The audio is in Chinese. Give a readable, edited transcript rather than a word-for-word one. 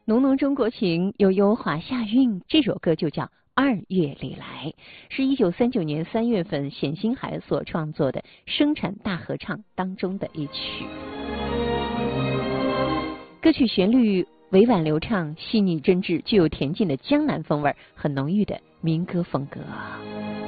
浓浓中国情，悠悠华夏韵，这首歌就叫《二月里来》，是1939年3月份冼星海所创作的生产大合唱当中的一曲。歌曲旋律委婉流畅，细腻真挚，具有恬静的江南风味，很浓郁的民歌风格。